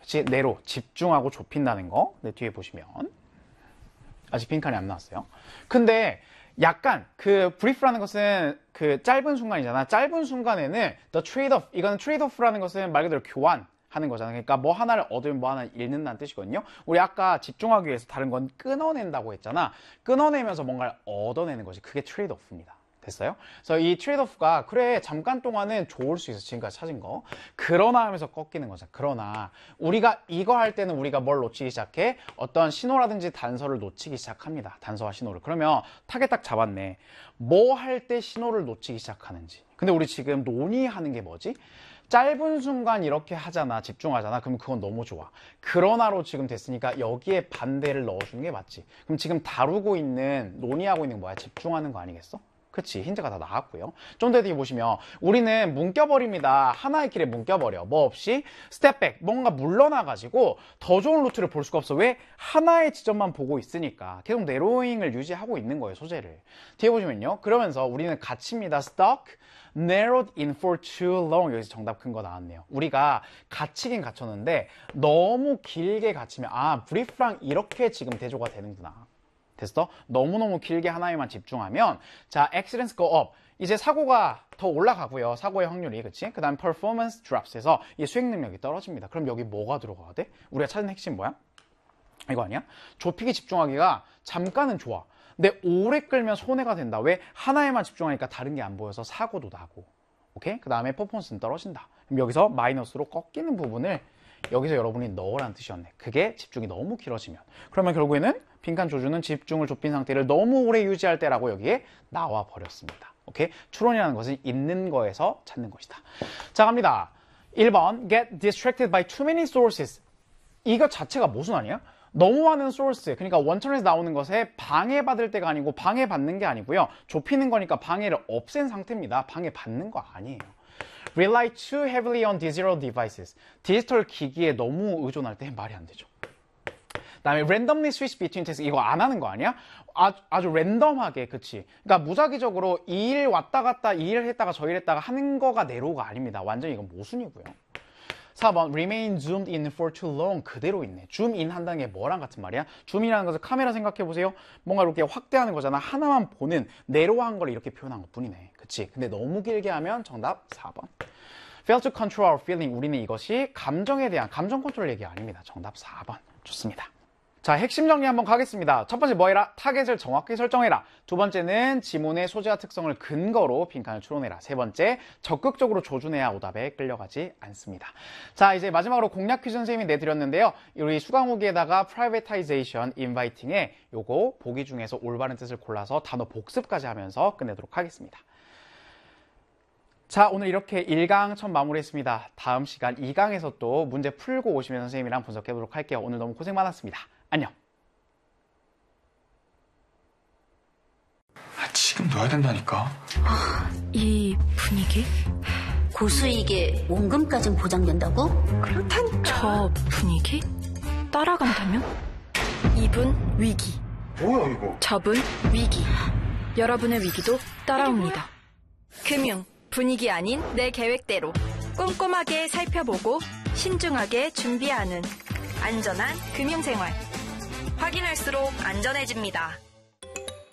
그치? 내로 집중하고 좁힌다는 거. 네, 뒤에 보시면 아직 빈칸이 안 나왔어요. 근데 약간 그 brief라는 것은 그 짧은 순간이잖아. 짧은 순간에는 the trade-off, 이거는 trade-off라는 것은 말 그대로 교환하는 거잖아. 그러니까 뭐 하나를 얻으면 뭐 하나를 잃는다는 뜻이거든요. 우리 아까 집중하기 위해서 다른 건 끊어낸다고 했잖아. 끊어내면서 뭔가를 얻어내는 거지. 그게 trade-off입니다. 됐어요? 그래서 이 트레이드오프가 그래 잠깐 동안은 좋을 수 있어 지금까지 찾은 거 그러나 하면서 꺾이는 거잖아. 그러나 우리가 이거 할 때는 우리가 뭘 놓치기 시작해? 어떤 신호라든지 단서를 놓치기 시작합니다. 단서와 신호를. 그러면 타겟 딱 잡았네. 뭐 할 때 신호를 놓치기 시작하는지. 근데 우리 지금 논의하는 게 뭐지? 짧은 순간 이렇게 하잖아. 집중하잖아. 그럼 그건 너무 좋아. 그러나로 지금 됐으니까 여기에 반대를 넣어주는 게 맞지. 그럼 지금 다루고 있는 논의하고 있는 거 뭐야? 집중하는 거 아니겠어? 그치, 힌트가 다 나왔고요. 좀 더 뒤에 보시면 우리는 묶여버립니다. 하나의 길에 묶여버려. 뭐 없이 스텝백, 뭔가 물러나가지고 더 좋은 루트를 볼 수가 없어. 왜? 하나의 지점만 보고 있으니까 계속 내로잉을 유지하고 있는 거예요, 소재를. 뒤에 보시면요. 그러면서 우리는 갇힙니다. stuck, narrowed in for too long. 여기서 정답 큰 거 나왔네요. 우리가 갇히긴 갇혔는데 너무 길게 갇히면 아, 브리프랑 이렇게 지금 대조가 되는구나. 됐어? 너무너무 길게 하나에만 집중하면 자, accidents go up. 이제 사고가 더 올라가고요. 사고의 확률이, 그치? 그 다음 performance drops 해서 이 수행 능력이 떨어집니다. 그럼 여기 뭐가 들어가야 돼? 우리가 찾은 핵심 뭐야? 이거 아니야? 좁히기 집중하기가 잠깐은 좋아. 근데 오래 끌면 손해가 된다. 왜? 하나에만 집중하니까 다른 게 안 보여서 사고도 나고. 오케이? 그 다음에 퍼포먼스는 떨어진다. 그럼 여기서 마이너스로 꺾이는 부분을 여기서 여러분이 넣으라는 뜻이었네. 그게 집중이 너무 길어지면. 그러면 결국에는 빈칸 조주는 집중을 좁힌 상태를 너무 오래 유지할 때라고 여기에 나와 버렸습니다. 오케이? 추론이라는 것은 있는 거에서 찾는 것이다. 자, 갑니다. 1번 get distracted by too many sources. 이것 자체가 무슨 아니야? 너무 많은 source, 그러니까 원천에서 나오는 것에 방해받을 때가 아니고 방해받는 게 아니고요. 좁히는 거니까 방해를 없앤 상태입니다. 방해받는 거 아니에요. Rely too heavily on digital devices. 디지털 기기에 너무 의존할 때 말이 안 되죠. 그다음에 randomly switch between tasks. 이거 안 하는 거 아니야? 아주 랜덤하게, 그치? 그러니까 무작위적으로 이 일 왔다 갔다 이 일 했다가 저 일 했다가 하는 거가 내로가 아닙니다. 완전히 이건 모순이고요. 4번 remain zoomed in for too long. 그대로 있네. zoom in 한다는 게 뭐랑 같은 말이야? zoom이라는 것을 카메라 생각해 보세요. 뭔가 이렇게 확대하는 거잖아. 하나만 보는 내로한 걸 이렇게 표현한 것 뿐이네. 그치? 근데 너무 길게 하면 정답 4번. fail to control our feeling. 우리는 이것이 감정에 대한 감정 컨트롤 얘기 아닙니다. 정답 4번. 좋습니다. 자, 핵심 정리 한번 가겠습니다. 첫 번째 뭐 해라? 타겟을 정확히 설정해라. 두 번째는 지문의 소재와 특성을 근거로 빈칸을 추론해라. 세 번째, 적극적으로 조준해야 오답에 끌려가지 않습니다. 자, 이제 마지막으로 공략 퀴즈 선생님이 내드렸는데요. 우리 수강후기에다가 privatization, inviting에 요거 보기 중에서 올바른 뜻을 골라서 단어 복습까지 하면서 끝내도록 하겠습니다. 자, 오늘 이렇게 1강 첫 마무리했습니다. 다음 시간 2강에서 또 문제 풀고 오시면 선생님이랑 분석해보도록 할게요. 오늘 너무 고생 많았습니다. 안녕. 지금 넣어야 된다니까. 이 분위기? 고수익에 원금까진 보장된다고? 그렇다니까. 저 분위기? 따라간다면? 이분 위기. 뭐야 이거? 저분 위기. 여러분의 위기도 따라옵니다. 금융, 분위기 아닌 내 계획대로 꼼꼼하게 살펴보고 신중하게 준비하는 안전한 금융생활. 확인할수록 안전해집니다.